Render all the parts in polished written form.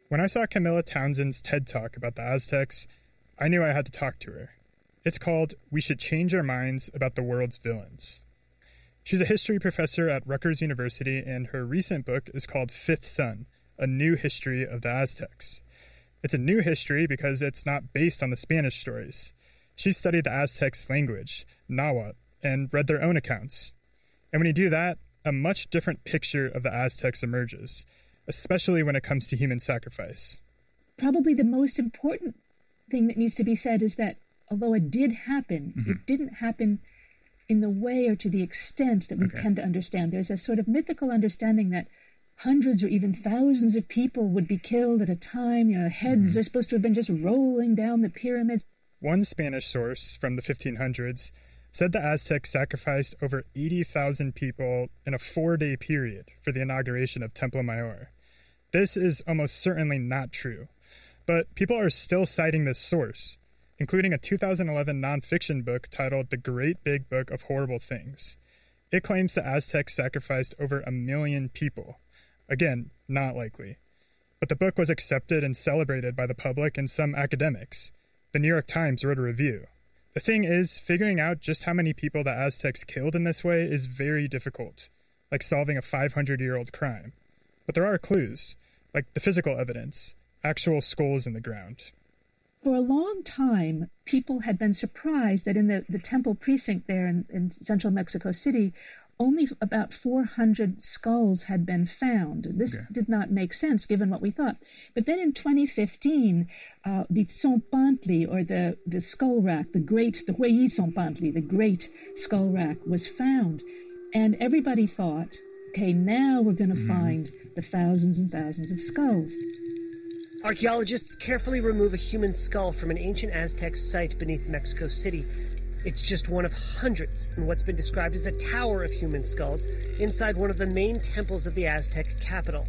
When I saw Camilla Townsend's TED Talk about the Aztecs, I knew I had to talk to her. It's called We Should Change Our Minds About the World's Villains. She's a history professor at Rutgers University, and her recent book is called Fifth Sun, A New History of the Aztecs. It's a new history because it's not based on the Spanish stories. She studied the Aztecs' language, Nahuatl, and read their own accounts. And when you do that, a much different picture of the Aztecs emerges, especially when it comes to human sacrifice. Probably the most important thing that needs to be said is that although it did happen, it didn't happen in the way or to the extent that we tend to understand. There's a sort of mythical understanding that hundreds or even thousands of people would be killed at a time. Heads are supposed to have been just rolling down the pyramids. One Spanish source from the 1500s said the Aztecs sacrificed over 80,000 people in a 4-day period for the inauguration of Templo Mayor. This is almost certainly not true, but people are still citing this source, including a 2011 nonfiction book titled The Great Big Book of Horrible Things. It claims the Aztecs sacrificed over 1 million people. Again, not likely. But the book was accepted and celebrated by the public and some academics. The New York Times wrote a review. The thing is, figuring out just how many people the Aztecs killed in this way is very difficult, like solving a 500-year-old crime. But there are clues, like the physical evidence, actual skulls in the ground. For a long time, people had been surprised that in the temple precinct there in central Mexico City, only about 400 skulls had been found. This did not make sense given what we thought. But then in 2015, the Tzompantli, or the skull rack, the Hueyi Tzompantli, the great skull rack, was found. And everybody thought, okay, now we're going to find the thousands and thousands of skulls. Archaeologists carefully remove a human skull from an ancient Aztec site beneath Mexico City. It's just one of hundreds in what's been described as a tower of human skulls inside one of the main temples of the Aztec capital.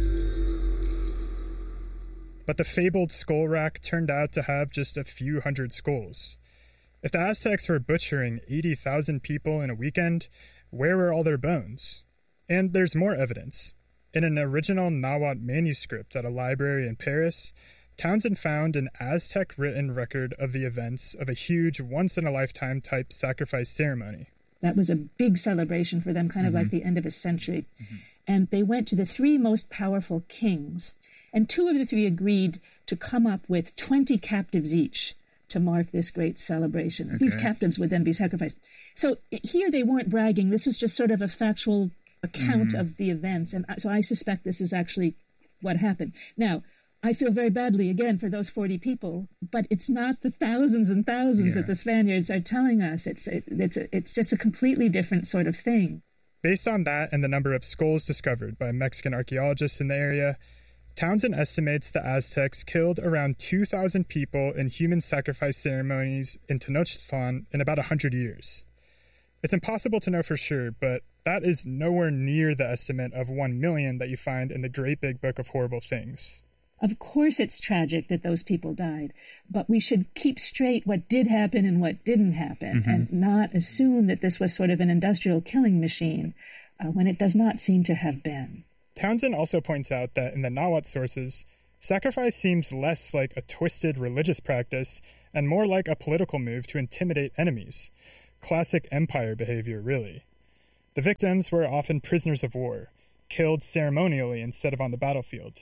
But the fabled skull rack turned out to have just a few hundred skulls. If the Aztecs were butchering 80,000 people in a weekend, where were all their bones? And there's more evidence. In an original Nahuatl manuscript at a library in Paris, Townsend found an Aztec-written record of the events of a huge once-in-a-lifetime type sacrifice ceremony. That was a big celebration for them, kind of like the end of a century. And they went to the 3 most powerful kings, and 2 of the 3 agreed to come up with 20 captives each to mark this great celebration. These captives would then be sacrificed. So here they weren't bragging. This was just sort of a factual account of the events. And so I suspect this is actually what happened. Now, I feel very badly, again, for those 40 people, but it's not the thousands and thousands that the Spaniards are telling us. It's just a completely different sort of thing. Based on that and the number of skulls discovered by Mexican archaeologists in the area, Townsend estimates the Aztecs killed around 2,000 people in human sacrifice ceremonies in Tenochtitlan in about 100 years. It's impossible to know for sure, but that is nowhere near the estimate of 1 million that you find in the Great Big Book of Horrible Things. Of course it's tragic that those people died, but we should keep straight what did happen and what didn't happen, and not assume that this was sort of an industrial killing machine when it does not seem to have been. Townsend also points out that in the Nahuatl sources, sacrifice seems less like a twisted religious practice and more like a political move to intimidate enemies. Classic empire behavior, really. The victims were often prisoners of war, killed ceremonially instead of on the battlefield.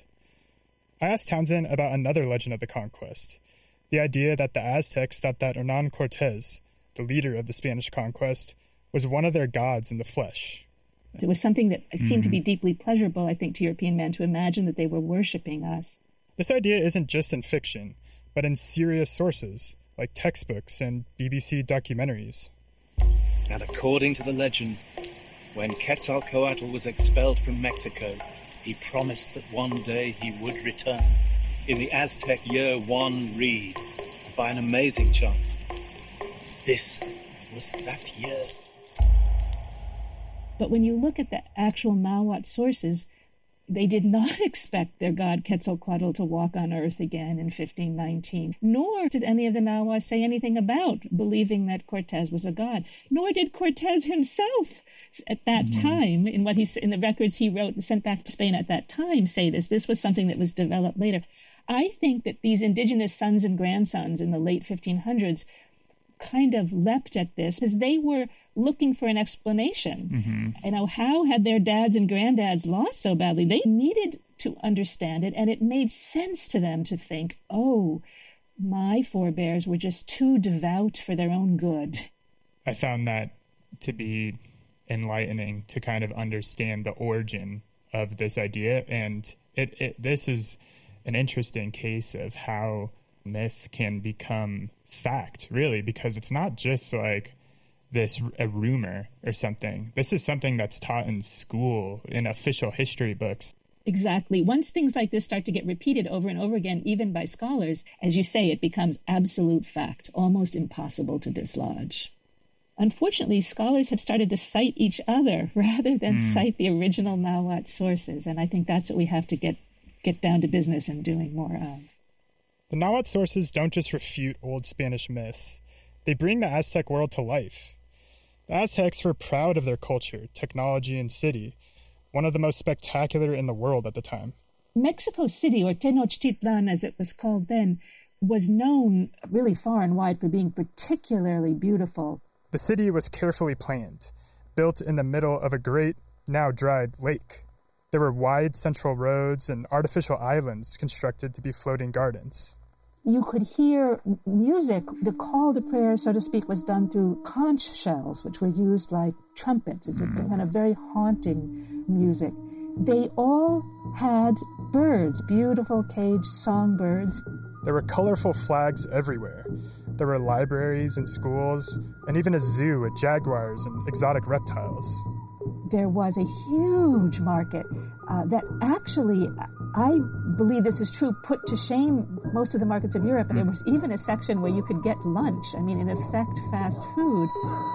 I asked Townsend about another legend of the conquest, the idea that the Aztecs thought that Hernán Cortés, the leader of the Spanish conquest, was one of their gods in the flesh. It was something that seemed to be deeply pleasurable, I think, to European men to imagine that they were worshipping us. This idea isn't just in fiction, but in serious sources, like textbooks and BBC documentaries. And according to the legend, when Quetzalcoatl was expelled from Mexico, he promised that one day he would return. In the Aztec year 1 read, by an amazing chance, this was that year. But when you look at the actual Nahuatl sources, They did not expect their god Quetzalcoatl to walk on earth again in 1519, nor did any of the Nahuas say anything about believing that Cortez was a god, nor did Cortez himself at that time, in the records he wrote and sent back to Spain at that time, say this. This was something that was developed later. I think that these indigenous sons and grandsons in the late 1500s kind of leapt at this because they were looking for an explanation. How had their dads and granddads lost so badly? They needed to understand it, and it made sense to them to think, oh, my forebears were just too devout for their own good. I found that to be enlightening to kind of understand the origin of this idea, and this is an interesting case of how myth can become fact, really, because it's not just like a rumor or something. This is something that's taught in school, in official history books. Exactly. Once things like this start to get repeated over and over again, even by scholars, as you say, it becomes absolute fact, almost impossible to dislodge. Unfortunately, scholars have started to cite each other rather than cite the original Nahuatl sources, and I think that's what we have to get down to business and doing more of. The Nahuatl sources don't just refute old Spanish myths. They bring the Aztec world to life. The Aztecs were proud of their culture, technology, and city, one of the most spectacular in the world at the time. Mexico City, or Tenochtitlan as it was called then, was known really far and wide for being particularly beautiful. The city was carefully planned, built in the middle of a great, now dried lake. There were wide central roads and artificial islands constructed to be floating gardens. You could hear music. The call to prayer, so to speak, was done through conch shells, which were used like trumpets. It's a kind of very haunting music. They all had birds, beautiful caged songbirds. There were colorful flags everywhere. There were libraries and schools, and even a zoo with jaguars and exotic reptiles. There was a huge market that actually, I believe this is true, put to shame most of the markets of Europe. And there was even a section where you could get lunch. I mean, in effect, fast food.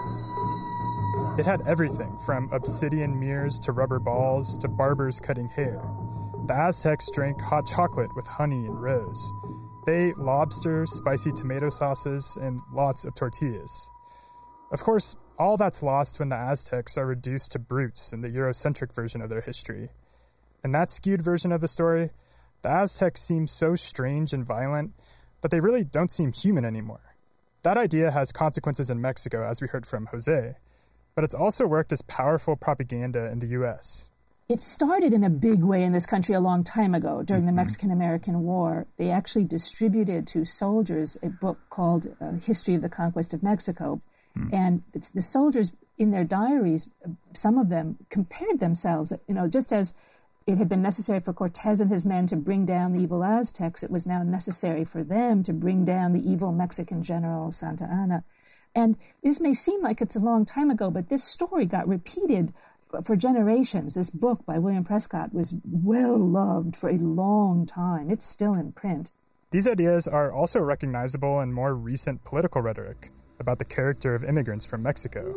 It had everything from obsidian mirrors to rubber balls to barbers cutting hair. The Aztecs drank hot chocolate with honey and rose. They ate lobster, spicy tomato sauces, and lots of tortillas. Of course, all that's lost when the Aztecs are reduced to brutes in the Eurocentric version of their history. In that skewed version of the story, the Aztecs seem so strange and violent that they really don't seem human anymore. That idea has consequences in Mexico, as we heard from Jose, but it's also worked as powerful propaganda in the U.S. It started in a big way in this country a long time ago during the Mexican-American War. They actually distributed to soldiers a book called History of the Conquest of Mexico. And the soldiers, in their diaries, some of them compared themselves, just as it had been necessary for Cortez and his men to bring down the evil Aztecs, it was now necessary for them to bring down the evil Mexican general Santa Anna. And this may seem like it's a long time ago, but this story got repeated for generations. This book by William Prescott was well loved for a long time. It's still in print. These ideas are also recognizable in more recent political rhetoric about the character of immigrants from Mexico.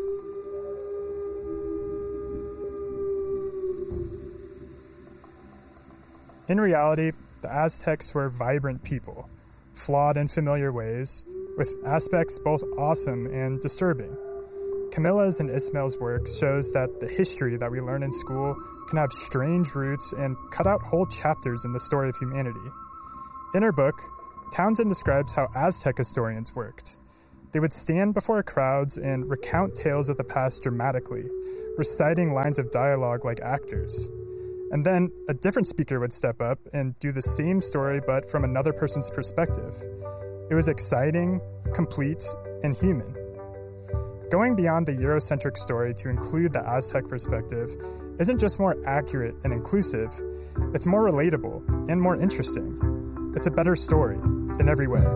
In reality, the Aztecs were vibrant people, flawed in familiar ways, with aspects both awesome and disturbing. Camilla's and Ismael's work shows that the history that we learn in school can have strange roots and cut out whole chapters in the story of humanity. In her book, Townsend describes how Aztec historians worked. They would stand before crowds and recount tales of the past dramatically, reciting lines of dialogue like actors. And then a different speaker would step up and do the same story but from another person's perspective. It was exciting, complete, and human. Going beyond the Eurocentric story to include the Aztec perspective isn't just more accurate and inclusive, it's more relatable and more interesting. It's a better story in every way.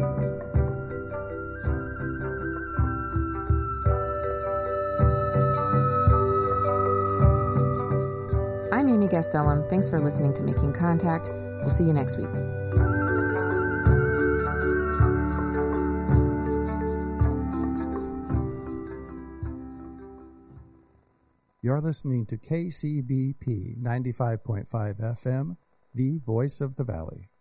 I'm Amy Gastelum. Thanks for listening to Making Contact. We'll see you next week. You're listening to KCBP 95.5 FM, the voice of the valley.